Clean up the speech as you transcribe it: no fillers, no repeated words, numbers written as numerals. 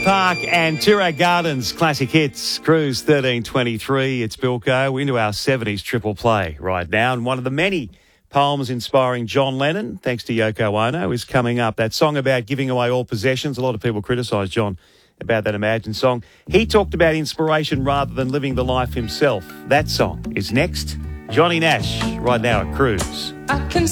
Park and Toorak Gardens classic hits. Cruise 1323. It's Bilko. We're into our 70s triple play right now. And one of the many poems inspiring John Lennon, thanks to Yoko Ono, is coming up. That song about giving away all possessions. A lot of people criticised John about that Imagine song. He talked about inspiration rather than living the life himself. That song is next. Johnny Nash right now at Cruise. I can